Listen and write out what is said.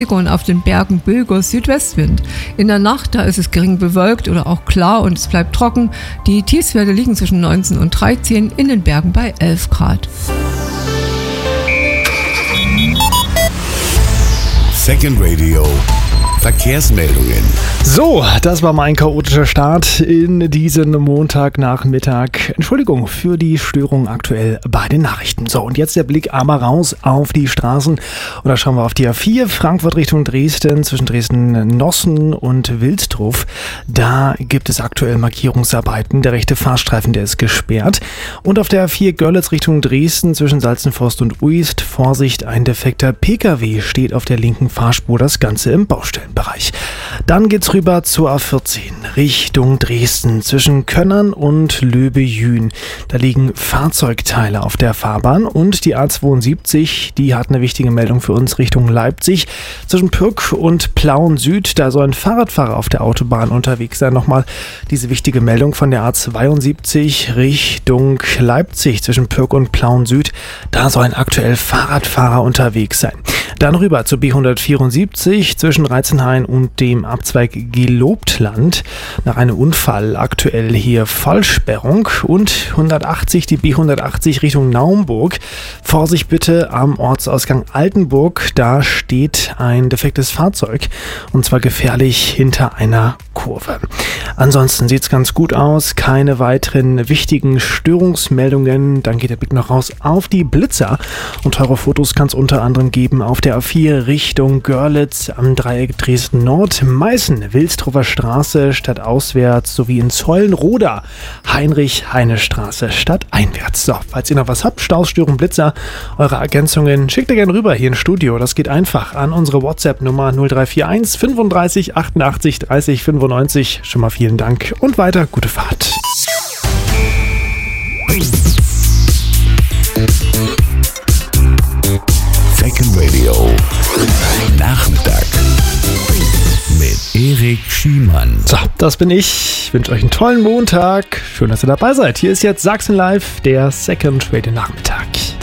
Und auf den Bergen böiger Südwestwind. In der Nacht, da ist es gering bewölkt oder auch klar und es bleibt trocken. Die Tiefstwerte liegen zwischen 19 und 13, in den Bergen bei 11 Grad. Second Radio. Verkehrsmeldungen. So, das war mein chaotischer Start in diesen Montagnachmittag. Entschuldigung für die Störung aktuell bei den Nachrichten. So, und jetzt der Blick aber raus auf die Straßen. Und da schauen wir auf die A4, Frankfurt Richtung Dresden, zwischen Dresden-Nossen und Wilsdruff. Da gibt es aktuell Markierungsarbeiten. Der rechte Fahrstreifen, der ist gesperrt. Und auf der A4 Görlitz Richtung Dresden, zwischen Salzenforst und Uist, Vorsicht, ein defekter PKW steht auf der linken Fahrspur, das Ganze im Baustellenbereich. Dann geht's rüber zur A14 Richtung Dresden zwischen Könnern und Löbejün. Da liegen Fahrzeugteile auf der Fahrbahn und die A72, die hat eine wichtige Meldung für uns Richtung Leipzig. Zwischen Pürg und Plauen Süd, da soll ein Fahrradfahrer auf der Autobahn unterwegs sein. Nochmal diese wichtige Meldung von der A72 Richtung Leipzig zwischen Pürg und Plauen Süd. Da soll ein aktuell Fahrradfahrer unterwegs sein. Dann rüber zur B174 zwischen Reizenhain und dem Abzweig Gelobtland. Nach einem Unfall aktuell hier Vollsperrung. Und 180, die B180 Richtung Naumburg. Vorsicht bitte am Ortsausgang Altenburg. Da steht ein defektes Fahrzeug und zwar gefährlich hinter einer Kurve. Ansonsten sieht es ganz gut aus. Keine weiteren wichtigen Störungsmeldungen. Dann geht der Blick noch raus auf die Blitzer. Und teure Fotos kann es unter anderem geben auf der A4 Richtung Görlitz am Dreieck Dresden-Nord, Meißen, Wilsdruffer Straße stadtauswärts sowie in Zollenroda, Heinrich-Heine-Straße stadteinwärts. So, falls ihr noch was habt, Staus, Störung, Blitzer, eure Ergänzungen, schickt ihr gerne rüber hier ins Studio. Das geht einfach an unsere WhatsApp-Nummer 0341 35 88 30 95. Schon mal vielen Dank und weiter gute Fahrt. Second Radio. Nachmittag. Mit Erik Schiemann. So, das bin ich. Ich wünsche euch einen tollen Montag. Schön, dass ihr dabei seid. Hier ist jetzt Sachsen Live, der Second Radio Nachmittag.